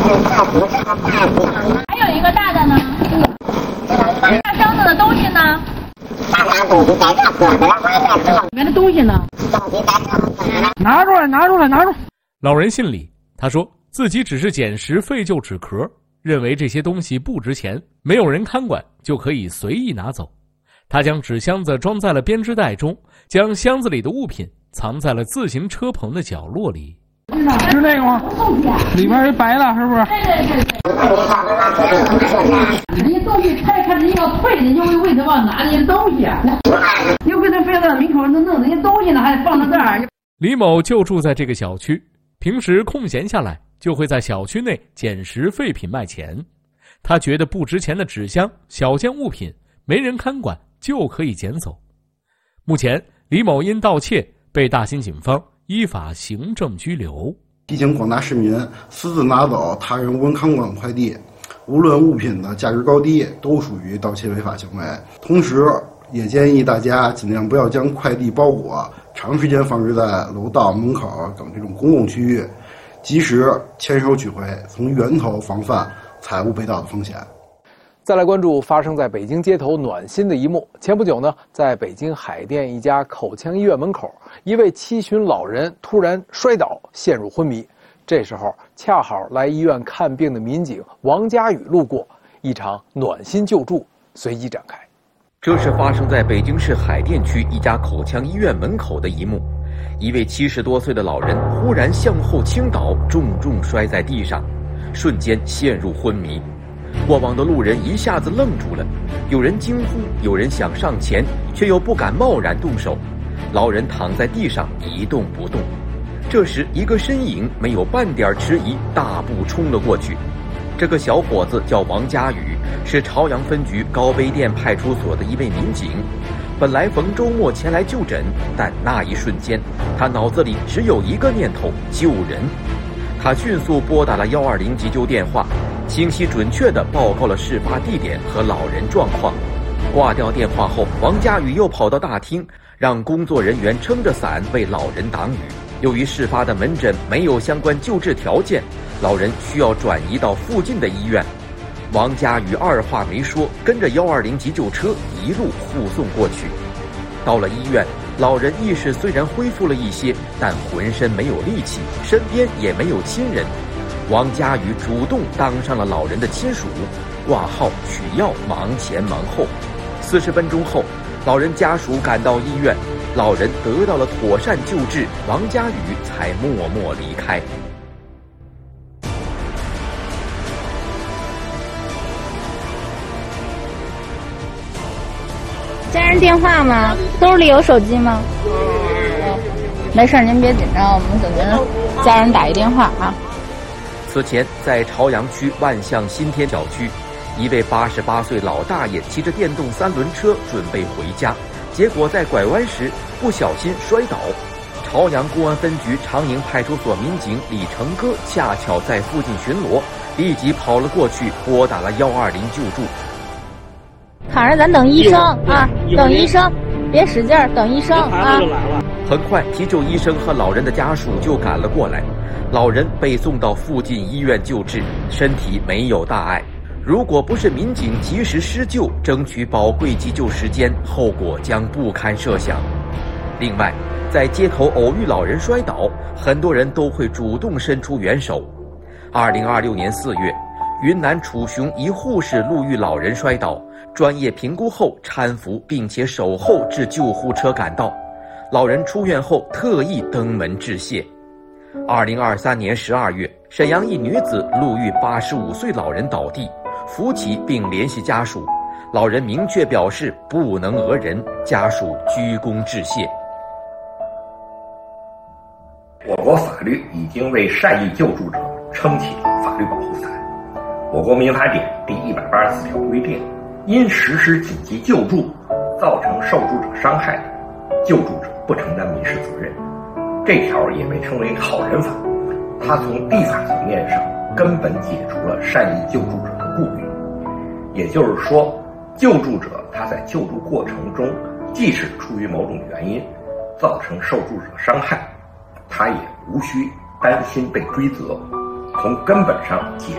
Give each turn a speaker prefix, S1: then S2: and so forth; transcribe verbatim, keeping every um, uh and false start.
S1: 还有一个大的呢。大箱子的东西呢？里面的东西呢？
S2: 拿出来，拿出来，拿出来。
S3: 老人信里，他说自己只是捡拾废旧纸壳，认为这些东西不值钱，没有人看管，就可以随意拿走。他将纸箱子装在了编织袋中，将箱子里的物品藏在了自行车棚的角落里。
S2: 是那个吗？里边也白了，是不是？
S1: 对对对。
S4: 人家东西拆开，人家要退，人家为为什么拿人家东西啊？又为什么非要在门口弄弄人家东西呢？还放在这儿？
S3: 李某就住在这个小区，平时空闲下来，就会在小区内捡拾废品卖钱。他觉得不值钱的纸箱、小件物品，没人看管就可以捡走。目前，李某因盗窃被大兴警方依法行政拘留。
S5: 提醒广大市民，私自拿走他人无人看管快递，无论物品的价值高低，都属于盗窃违法行为。同时，也建议大家尽量不要将快递包裹长时间放置在楼道、门口等这种公共区域，及时签收取回，从源头防范财物被盗的风险。
S6: 再来关注发生在北京街头暖心的一幕。前不久呢，在北京海淀一家口腔医院门口，一位七旬老人突然摔倒，陷入昏迷。这时候，恰好来医院看病的民警王佳宇路过，一场暖心救助随即展开。
S7: 这是发生在北京市海淀区一家口腔医院门口的一幕。一位七十多岁的老人忽然向后倾倒，重重摔在地上，瞬间陷入昏迷。过往的路人一下子愣住了，有人惊呼，有人想上前，却又不敢贸然动手。老人躺在地上一动不动。这时，一个身影没有半点迟疑，大步冲了过去。这个小伙子叫王佳宇，是朝阳分局高碑店派出所的一位民警。本来逢周末前来就诊，但那一瞬间，他脑子里只有一个念头：救人。他迅速拨打了一二零急救电话，清晰准确地报告了事发地点和老人状况。挂掉电话后，王佳宇又跑到大厅，让工作人员撑着伞为老人挡雨。由于事发的门诊没有相关救治条件，老人需要转移到附近的医院。王佳宇二话没说，跟着一二零急救车一路护送过去。到了医院，老人意识虽然恢复了一些，但浑身没有力气，身边也没有亲人。王佳宇主动当上了老人的亲属，挂号取药，忙前忙后。四十分钟后，老人家属赶到医院，老人得到了妥善救治，王佳宇才默默离开。
S8: 家人电话吗？兜里有手机吗？没事，您别紧张，我们给您家人打一电话啊。
S7: 此前，在朝阳区万象新天小区，一位八十八岁老大爷骑着电动三轮车准备回家，结果在拐弯时不小心摔倒。朝阳公安分局长营派出所民警李成哥恰巧在附近巡逻，立即跑了过去，拨打了一二零救助。
S8: 躺着，咱等医生啊，等医生，别使劲儿，等医生啊。
S7: 很快，急救医生和老人的家属就赶了过来，老人被送到附近医院救治，身体没有大碍。如果不是民警及时施救，争取宝贵急救时间，后果将不堪设想。另外，在街头偶遇老人摔倒，很多人都会主动伸出援手。二零二六年四月，云南楚雄一护士路遇老人摔倒，专业评估后搀扶并且守候至救护车赶到，老人出院后特意登门致谢。二零二三年十二月，沈阳一女子路遇八十五岁老人倒地，扶起并联系家属，老人明确表示不能讹人，家属鞠躬致谢。
S9: 我国法律已经为善意救助者撑起了法律保护伞。我国民法典第一百八十四条规定，因实施紧急救助造成受助者伤害的，救助者不承担民事责任。这条也被称为好人法，它从地法层面上根本解除了善意救助者的顾虑。也就是说，救助者他在救助过程中，即使出于某种原因造成受助者伤害，他也无需担心被追责，从根本上解